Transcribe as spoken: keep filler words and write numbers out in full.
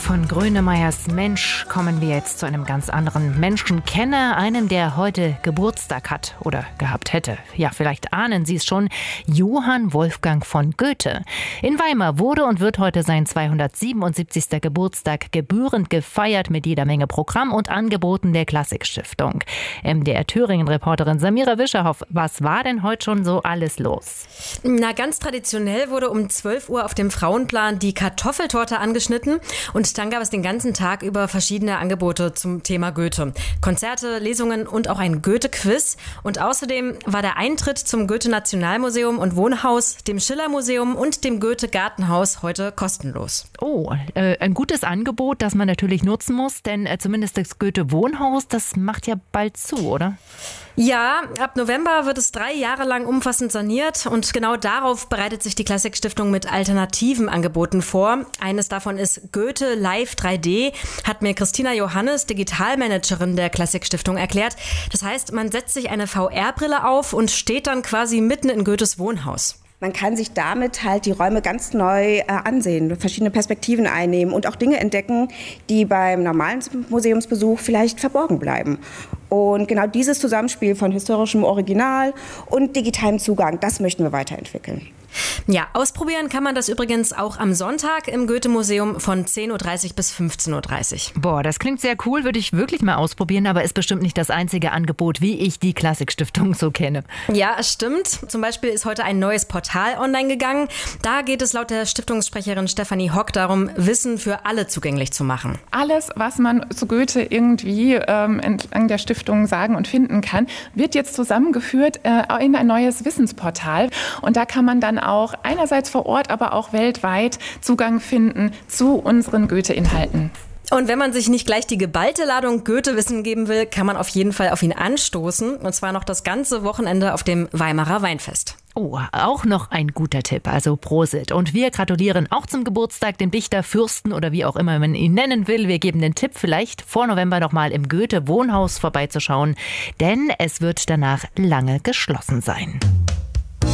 Von Grönemeyers Mensch kommen wir jetzt zu einem ganz anderen Menschenkenner, einem, der heute Geburtstag hat oder gehabt hätte. Ja, vielleicht ahnen Sie es schon, Johann Wolfgang von Goethe. In Weimar wurde und wird heute sein zweihundertsiebenundsiebzigster Geburtstag gebührend gefeiert mit jeder Menge Programm und Angeboten der Klassikstiftung. M D R Thüringen-Reporterin Samira Wischerhoff, was war denn heute schon so alles los? Na, ganz traditionell wurde um zwölf Uhr auf dem Frauenplan die Kartoffeltorte angeschnitten und dann gab es den ganzen Tag über verschiedene Angebote zum Thema Goethe. Konzerte, Lesungen und auch ein Goethe-Quiz. Und außerdem war der Eintritt zum Goethe-Nationalmuseum und Wohnhaus, dem Schiller-Museum und dem Goethe-Gartenhaus heute kostenlos. Oh, äh, ein gutes Angebot, das man natürlich nutzen muss, denn äh, zumindest das Goethe-Wohnhaus, das macht ja bald zu, oder? Ja, ab November wird es drei Jahre lang umfassend saniert und genau darauf bereitet sich die Klassikstiftung mit alternativen Angeboten vor. Eines davon ist Goethe Live drei D, hat mir Christina Johannes, Digitalmanagerin der Klassikstiftung, erklärt. Das heißt, man setzt sich eine V R-Brille auf und steht dann quasi mitten in Goethes Wohnhaus. Man kann sich damit halt die Räume ganz neu äh, ansehen, verschiedene Perspektiven einnehmen und auch Dinge entdecken, die beim normalen Museumsbesuch vielleicht verborgen bleiben. Und genau dieses Zusammenspiel von historischem Original und digitalem Zugang, das möchten wir weiterentwickeln. Ja, ausprobieren kann man das übrigens auch am Sonntag im Goethe-Museum von zehn Uhr dreißig bis fünfzehn Uhr dreißig. Boah, das klingt sehr cool, würde ich wirklich mal ausprobieren, aber ist bestimmt nicht das einzige Angebot, wie ich die Klassikstiftung so kenne. Ja, es stimmt. Zum Beispiel ist heute ein neues Portal online gegangen. Da geht es laut der Stiftungssprecherin Stefanie Hock darum, Wissen für alle zugänglich zu machen. Alles, was man zu Goethe irgendwie ähm, entlang der Stiftung sagen und finden kann, wird jetzt zusammengeführt äh, in ein neues Wissensportal. Und da kann man dann auch einerseits vor Ort, aber auch weltweit Zugang finden zu unseren Goethe-Inhalten. Und wenn man sich nicht gleich die geballte Ladung Goethe-Wissen geben will, kann man auf jeden Fall auf ihn anstoßen. Und zwar noch das ganze Wochenende auf dem Weimarer Weinfest. Oh, auch noch ein guter Tipp, also Prosit. Und wir gratulieren auch zum Geburtstag dem Dichter, Fürsten oder wie auch immer man ihn nennen will. Wir geben den Tipp, vielleicht vor November noch mal im Goethe-Wohnhaus vorbeizuschauen, denn es wird danach lange geschlossen sein.